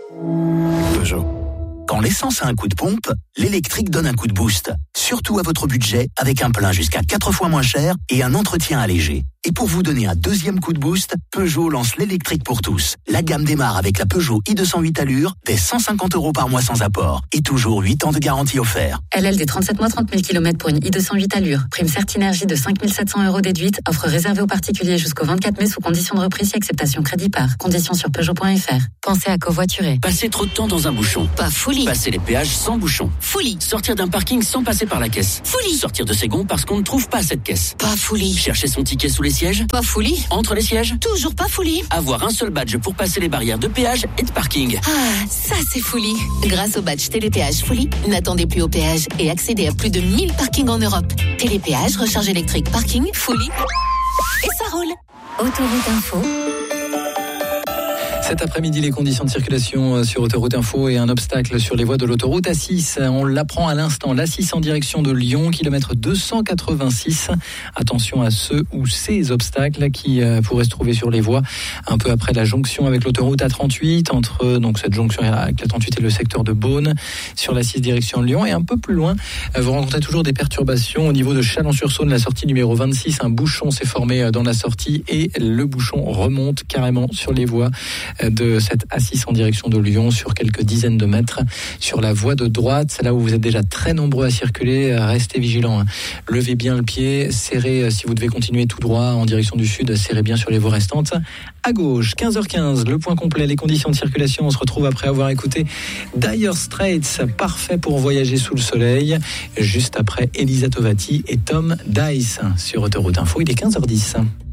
Peugeot. Quand l'essence a un coup de pompe, l'électrique donne un coup de boost. Surtout à votre budget, avec un plein jusqu'à 4 fois moins cher et un entretien allégé. Et pour vous donner un deuxième coup de boost, Peugeot lance l'électrique pour tous. La gamme démarre avec la Peugeot i208 Allure, dès 150 € par mois sans apport. Et toujours 8 ans de garantie offert. LL des 37 mois 30 000 km pour une i208 Allure. Prime Certinergie de 5 700 € déduite. Offre réservée aux particuliers jusqu'au 24 mai sous condition de reprise et acceptation crédit par. Conditions sur Peugeot.fr. Pensez à covoiturer. Passer trop de temps dans un bouchon. Pas folie. Passer les péages sans bouchon. Folie. Sortir d'un parking sans passer par la caisse. Folie. Sortir de ses gonds parce qu'on ne trouve pas cette caisse. Pas folie. Chercher son ticket sous les sièges. Pas folie. Entre les sièges. Toujours pas folie. Avoir un seul badge pour passer les barrières de péage et de parking. Ah, ça c'est folie. Grâce au badge Télépéage Folie, n'attendez plus au péage et accédez à plus de 1000 parkings en Europe. Télépéage, recharge électrique, parking, Folie. Et ça roule. Autoroute Info. Cet après-midi, les conditions de circulation sur Autoroute Info et un obstacle sur les voies de l'autoroute A6. On l'apprend à l'instant. L'A6 en direction de Lyon, kilomètre 286. Attention à ceux ou ces obstacles qui pourraient se trouver sur les voies un peu après la jonction avec l'autoroute A38, entre donc cette jonction avec l'A38 et le secteur de Beaune, sur l'A6 direction Lyon. Et un peu plus loin, vous rencontrez toujours des perturbations au niveau de Chalon-sur-Saône, la sortie numéro 26. Un bouchon s'est formé dans la sortie et le bouchon remonte carrément sur les voies de cette A6 en direction de Lyon sur quelques dizaines de mètres sur la voie de droite. C'est là où vous êtes déjà très nombreux à circuler. Restez vigilants. Levez bien le pied. Serrez, si vous devez continuer tout droit en direction du sud, serrez bien sur les voies restantes. À gauche, 15h15, le point complet, les conditions de circulation. On se retrouve après avoir écouté Dire Straits, parfait pour voyager sous le soleil. Juste après Elisa Tovati et Tom Dice sur Autoroute Info. Il est 15h10.